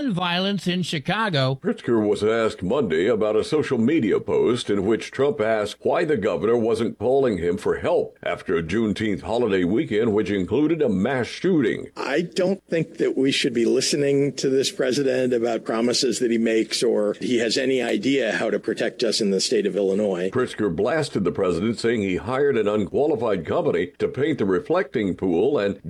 gun violence in Chicago. Pritzker was asked Monday about a social media post in which Trump asked why the governor wasn't calling him for help after a Juneteenth holiday weekend, which included a mass shooting. I don't think that we should be listening to this president about promises that he makes or he has any idea how to protect us in the state of Illinois. Pritzker blasted the president, saying he hired an unqualified company to paint the reflecting pool and